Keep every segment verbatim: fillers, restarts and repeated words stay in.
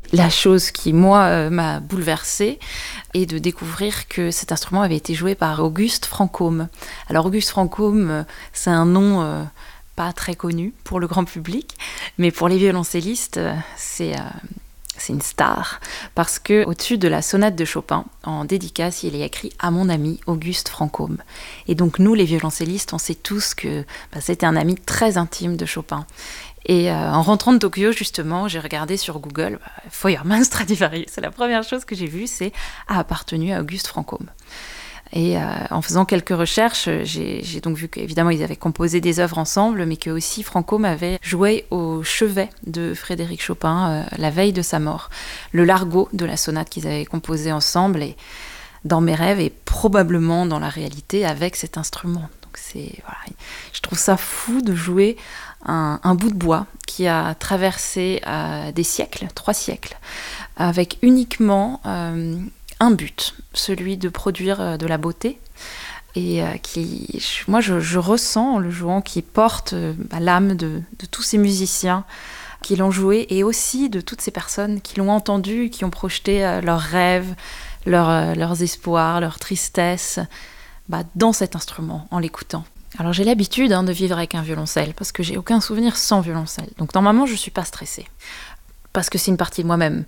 La chose qui, moi, euh, m'a bouleversée est de découvrir que cet instrument avait été joué par Auguste Franchomme. Alors, Auguste Franchomme, euh, c'est un nom euh, pas très connu pour le grand public, mais pour les violoncellistes, euh, c'est, euh, c'est une star. Parce qu'au-dessus de la sonate de Chopin, en dédicace, il est écrit « À mon ami Auguste Franchomme ». Et donc, nous, les violoncellistes, on sait tous que bah, c'était un ami très intime de Chopin. Et euh, en rentrant de Tokyo, justement, j'ai regardé sur Google bah, Feuermann Stradivarius. C'est la première chose que j'ai vue, c'est a appartenu à Auguste Franchomme. Et euh, en faisant quelques recherches, j'ai, j'ai donc vu qu'évidemment ils avaient composé des œuvres ensemble, mais que aussi Franchomme avait joué au chevet de Frédéric Chopin euh, la veille de sa mort, le largo de la sonate qu'ils avaient composé ensemble, et dans mes rêves et probablement dans la réalité avec cet instrument. Donc c'est, voilà, je trouve ça fou de jouer un, un bout de bois qui a traversé euh, des siècles, trois siècles, avec uniquement euh, un but, celui de produire euh, de la beauté, et euh, qui, je, moi je, je ressens en le jouant qu'il porte euh, bah, l'âme de, de tous ces musiciens qui l'ont joué, et aussi de toutes ces personnes qui l'ont entendu, qui ont projeté euh, leurs rêves, leurs, euh, leurs espoirs, leurs tristesses, bah, dans cet instrument, en l'écoutant. Alors j'ai l'habitude hein, de vivre avec un violoncelle, parce que j'ai aucun souvenir sans violoncelle. Donc normalement je ne suis pas stressée, parce que c'est une partie de moi-même.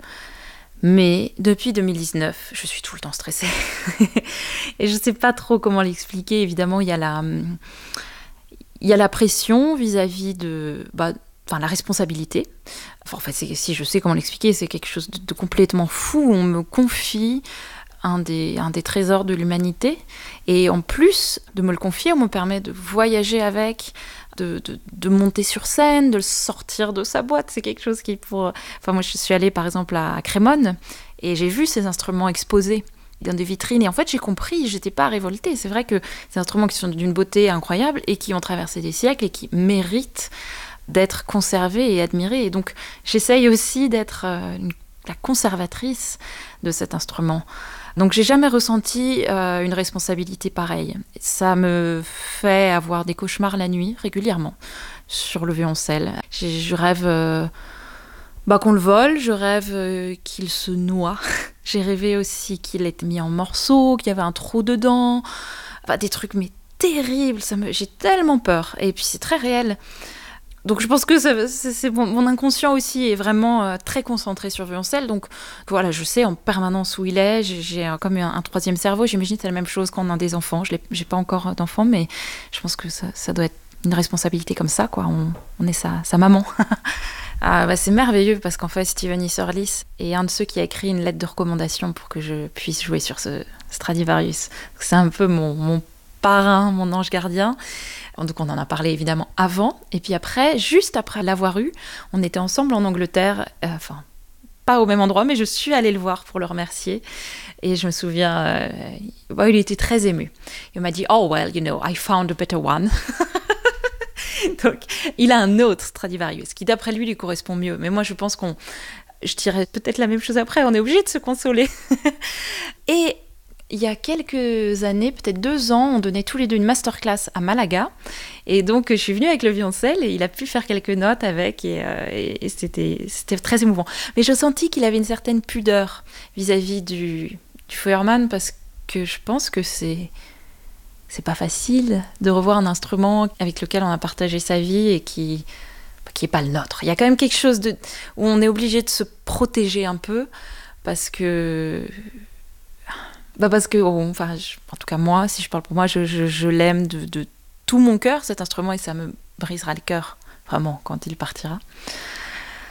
Mais depuis deux mille dix-neuf, je suis tout le temps stressée. Et je ne sais pas trop comment l'expliquer. Évidemment, il y a la, il y a la pression vis-à-vis de... Bah, enfin, la responsabilité. Enfin, en fait, c'est, si je sais comment l'expliquer, c'est quelque chose de, de complètement fou. On me confie un des, un des trésors de l'humanité. Et en plus de me le confier, on me permet de voyager avec, de, de, de monter sur scène, de le sortir de sa boîte. C'est quelque chose qui pour... Enfin, moi, je suis allée, par exemple, à Crémone, et j'ai vu ces instruments exposés dans des vitrines. Et en fait, j'ai compris, j'étais pas révoltée. C'est vrai que ces instruments qui sont d'une beauté incroyable et qui ont traversé des siècles et qui méritent d'être conservés et admirés. Et donc, j'essaye aussi d'être euh, une, la conservatrice de cet instrument. Donc, j'ai jamais ressenti euh, une responsabilité pareille. Ça me fait avoir des cauchemars la nuit, régulièrement, sur le violoncelle. J'ai, je rêve euh, bah, qu'on le vole, je rêve euh, qu'il se noie. J'ai rêvé aussi qu'il était mis en morceaux, qu'il y avait un trou dedans. Enfin, des trucs, mais terribles. Ça me... J'ai tellement peur. Et puis, c'est très réel. Donc je pense que ça, c'est, c'est mon, mon inconscient aussi est vraiment euh, très concentré sur violoncelle. Donc voilà, je sais en permanence où il est. J'ai, j'ai un, comme un, un troisième cerveau. J'imagine que c'est la même chose quand on a des enfants. Je n'ai pas encore d'enfants, mais je pense que ça, ça doit être une responsabilité comme ça, quoi. On, on est sa, sa maman. ah, bah, c'est merveilleux parce qu'en fait, Stephen Isserlis est un de ceux qui a écrit une lettre de recommandation pour que je puisse jouer sur ce Stradivarius. Donc, c'est un peu mon, mon parrain, mon ange gardien. Donc on en a parlé évidemment avant, et puis après, juste après l'avoir eu, on était ensemble en Angleterre, euh, enfin pas au même endroit, mais je suis allée le voir pour le remercier, et je me souviens, euh, bon, il était très ému. Il m'a dit « Oh well, you know, I found a better one ». Donc il a un autre Stradivarius, qui d'après lui lui correspond mieux, mais moi je pense qu'on, je dirais peut-être la même chose après, on est obligé de se consoler. Et il y a quelques années, peut-être deux ans, on donnait tous les deux une masterclass à Malaga. Et donc, je suis venue avec le violoncelle et il a pu faire quelques notes avec. Et, euh, et, et c'était, c'était très émouvant. Mais je sentis qu'il avait une certaine pudeur vis-à-vis du, du Feuermann parce que je pense que c'est, c'est pas facile de revoir un instrument avec lequel on a partagé sa vie et qui qui n'est pas le nôtre. Il y a quand même quelque chose de, où on est obligé de se protéger un peu parce que... Bah parce que, enfin, je, en tout cas moi, si je parle pour moi, je, je, je l'aime de, de tout mon cœur, cet instrument, et ça me brisera le cœur, vraiment, quand il partira.